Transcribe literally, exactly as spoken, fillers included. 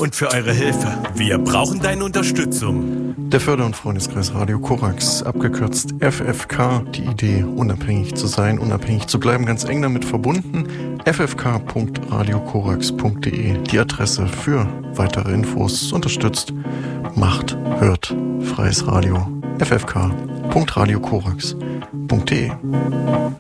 und für eure Hilfe. Wir brauchen deine Unterstützung. Der Förder- und Freundeskreis Radio Korax, abgekürzt F F K, die Idee, unabhängig zu sein, unabhängig zu bleiben, ganz eng damit verbunden. f f k punkt radio korax punkt d e, die Adresse für weitere Infos, unterstützt, macht, hört, freies Radio, f f k punkt radio korax punkt d e.